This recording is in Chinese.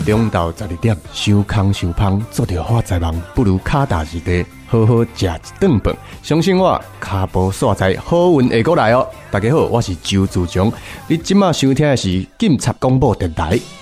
中昼12点，收空收芳，做着发财梦，不如脚踏实地，好好食一顿饭。相信我，脚步煞财，好运会过来哦。大家好，我是周自强，你即马收听的是警察广播电台